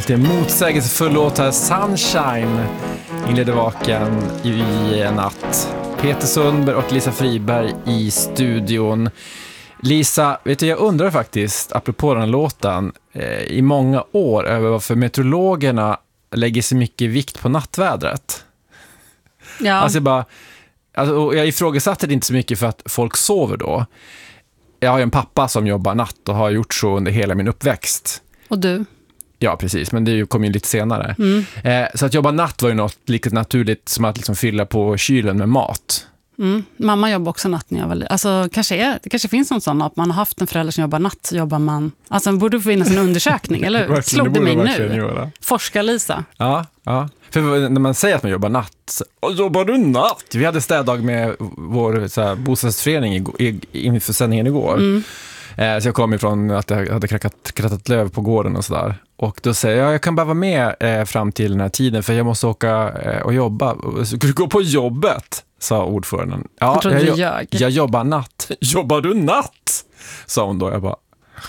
lite motsägelsefull låt här. Sunshine inleder vaken i en natt. Peter Sundberg och Lisa Friberg i studion. Lisa, vet du, jag undrar faktiskt, apropå den här låten, i många år över varför meteorologerna lägger så mycket vikt på nattvädret. Ja. Alltså jag ifrågasatte det inte så mycket för att folk sover då. Jag har ju en pappa som jobbar natt och har gjort så under hela min uppväxt. Och du? Ja, precis, men det kom ju lite senare. Så att jobba natt var ju något lika naturligt som att liksom fylla på kylen med mat. Mamma jobbar också natt när jag var alltså, det kanske finns någon sån att man har haft en förälder som jobbar natt, så jobbar man. Alltså det borde finnas en undersökning, eller slog det mig nu? Forskar Lisa. Ja. För när man säger att man jobbar natt, jobbar du natt? Vi hade städdag med vår bostadsförening inför sändningen igår. Så jag kom ifrån att jag hade krattat löv på gården och sådär. Och då säger jag kan bara vara med fram till den här tiden för jag måste åka och jobba. Ska du gå på jobbet? Sa ordföranden. Ja, jag jobbar natt. Jobbar du natt? Sa hon då. Jag bara...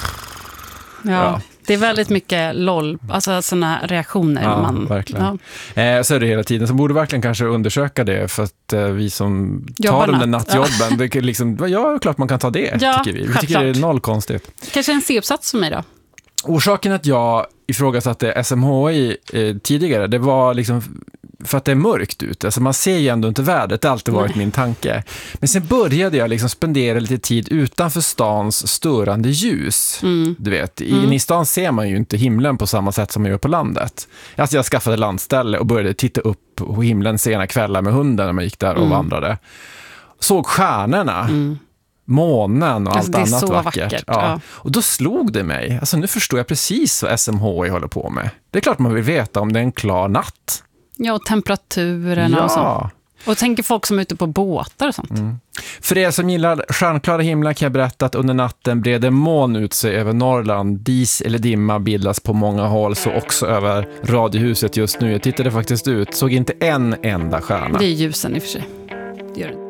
Ja. Det är väldigt mycket LOL, alltså sådana reaktioner. Ja, verkligen. Ja. Så är det hela tiden. Så borde verkligen kanske undersöka det för att vi som tar de där nattjobben, det liksom, ja, klart man kan ta det, tycker vi. Vi tycker det är noll konstigt. Kanske en C-uppsats för mig då? Orsaken att jag ifrågasatte SMHI tidigare, det var liksom för att det är mörkt ute. Alltså man ser ju ändå inte vädret, det har alltid varit min tanke. Men sen började jag liksom spendera lite tid utanför stans störande ljus. Du vet, i stan ser man ju inte himlen på samma sätt som man gör på landet. Alltså jag skaffade landställe och började titta upp på himlen sena kvällar med hunden när man gick där och vandrade. Såg stjärnorna. Månen och allt annat vackert. Ja. Och då slog det mig. Alltså nu förstår jag precis vad SMHI håller på med. Det är klart man vill veta om det är en klar natt. Ja, och temperaturerna och sånt. Och tänker folk som är ute på båtar och sånt. För er som gillar stjärnklara himlar kan jag berätta att under natten bredde moln ut sig över Norrland. Dis eller dimma bildas på många håll, så också över radiohuset just nu. Jag tittade faktiskt ut, såg inte en enda stjärna. Det är ljusen i och för sig. Det gör det.